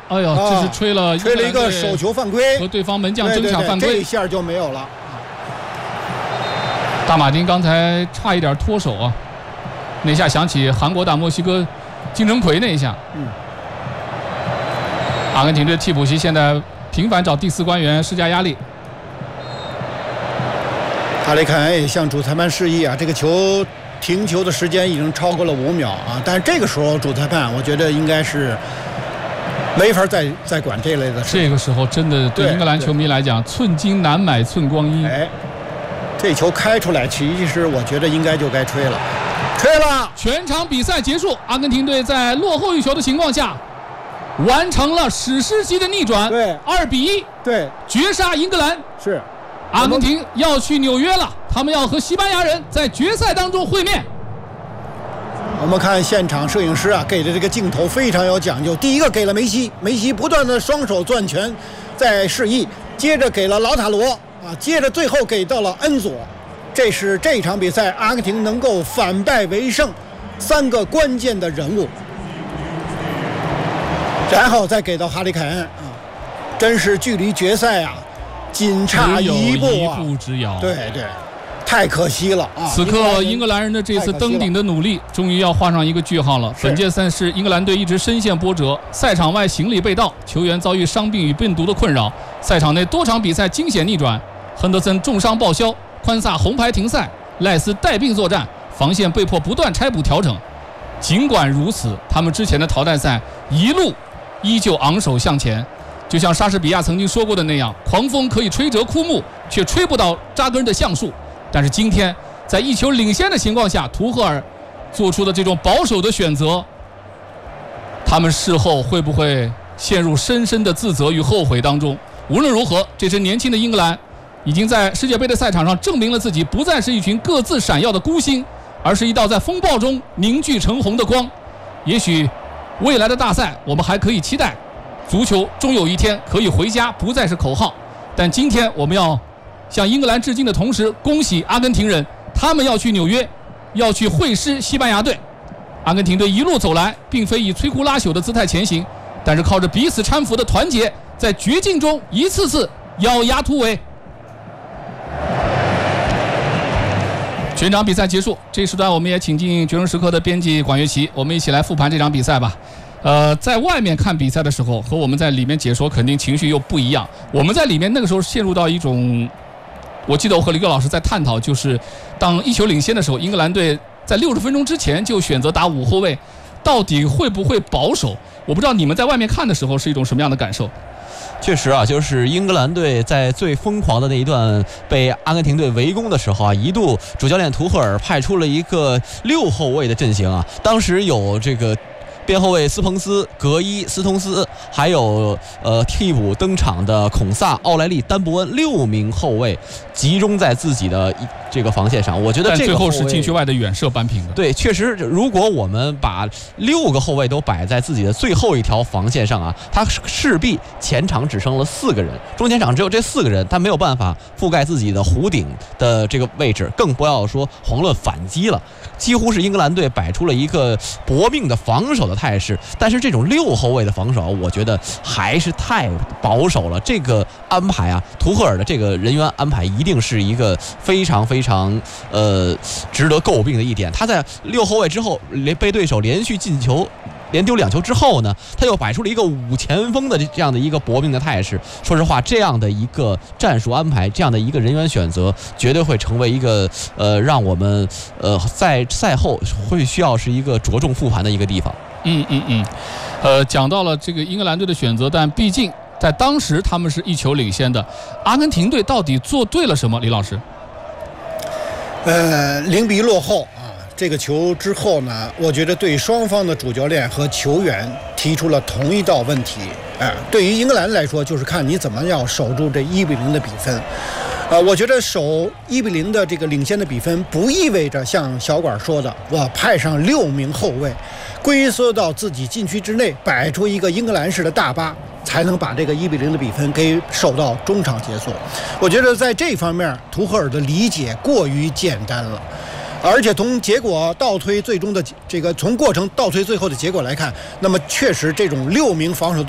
哎呦，这是吹了一个手球犯规， 和对方门将争抢犯规， 这一下就没有了。 大马丁刚才差一点脱手啊，那下想起韩国打墨西哥金城奎那一下。阿根廷队替补席现在频繁找第4官员施加压力。 哈里凯恩也向主裁判示意啊，这个球停球的时间已经超过了5秒啊，但是这个时候主裁判我觉得应该是没法再管这类的事。 这个时候真的对英格兰球迷来讲，寸金难买寸光阴。 这球开出来，其实我觉得应该就该吹了，吹了。 全场比赛结束，阿根廷队在落后1球的情况下，完成了史诗级的逆转， 对 ，2比1， 对， 绝杀英格兰。 是， 阿根廷要去纽约了，他们要和西班牙人在决赛当中会面。 我们看现场摄影师啊给的这个镜头非常有讲究，第一个给了梅西，梅西不断的双手攥拳在示意，接着给了劳塔罗啊，接着最后给到了恩佐。这是这场比赛阿根廷能够反败为胜3个关键的人物，然后再给到哈里凯恩啊，真是距离决赛啊仅差一步啊， 一步之遥。 对，太可惜了啊！ 此刻英格兰人的这次登顶的努力终于要画上一个句号了。本届赛事英格兰队一直深陷波折，赛场外行李被盗，球员遭遇伤病与病毒的困扰，赛场内多场比赛惊险逆转，亨德森重伤报销，宽萨红牌停赛，赖斯带病作战，防线被迫不断拆补调整。尽管如此，他们之前的淘汰赛一路依旧昂首向前，就像莎士比亚曾经说过的那样，狂风可以吹折枯木，却吹不倒扎根的橡树。但是今天在1球领先的情况下，图赫尔做出的这种保守的选择，他们事后会不会陷入深深的自责与后悔当中？无论如何，这支年轻的英格兰已经在世界杯的赛场上证明了自己不再是一群各自闪耀的孤星，而是一道在风暴中凝聚成红的光。也许未来的大赛我们还可以期待，足球终有一天可以回家，不再是口号。但今天我们要向英格兰致敬的同时，恭喜阿根廷人，他们要去纽约，要去会师西班牙队。阿根廷队一路走来，并非以摧枯拉朽的姿态前行，但是靠着彼此搀扶的团结，在绝境中一次次咬牙突围。全场比赛结束，这时段我们也请进决胜时刻的编辑管乐琪，我们一起来复盘这场比赛吧。在外面看比赛的时候和我们在里面解说肯定情绪又不一样。我们在里面那个时候陷入到一种，我记得我和李哥老师在探讨，就是当1球领先的时候，英格兰队在60分钟之前就选择打5后卫，到底会不会保守？我不知道你们在外面看的时候是一种什么样的感受。 确实啊，就是英格兰队在最疯狂的那一段被阿根廷队围攻的时候啊，一度主教练图赫尔派出了一个6后卫的阵型啊，当时有这个边后卫斯彭斯、格伊、斯通斯，还有替补登场的孔萨、奥莱利、丹伯恩6名后卫集中在自己的这个防线上。我觉得这个最后是禁区外的远射扳平的。 对，确实，如果我们把6个后卫都摆在自己的最后一条防线上啊，他势必前场只剩了4个人，中前场只有这4个人，他没有办法覆盖自己的弧顶的这个位置，更不要说遑论反击了。几乎是英格兰队摆出了一个搏命的防守的态势，但是这种6后卫的防守，我觉得还是太保守了。这个安排啊，图赫尔的这个人员安排一定是一个非常非常值得诟病的一点。他在6后卫之后被对手连续进球，连丢2球之后呢，他又摆出了一个5前锋的这样的一个搏命的态势。说实话，这样的一个战术安排，这样的一个人员选择，绝对会成为一个让我们在赛后会需要是一个着重复盘的一个地方。 讲到了这个英格兰队的选择，但毕竟在当时他们是1球领先的，阿根廷队到底做对了什么？李老师 ，0比1落后啊，这个球之后呢，我觉得对双方的主教练和球员提出了同一道问题。对于英格兰来说，就是看你怎么样守住这1比0的比分。我觉得守1比0的这个领先的比分，不意味着像小管说的，我派上6名后卫，龟缩到自己禁区之内，摆出一个英格兰式的大巴，才能把这个1比0的比分给守到中场结束。我觉得在这方面，图赫尔的理解过于简单了。而且从结果倒推最终的这个从过程倒推最后的结果来看，那么确实这种6名防守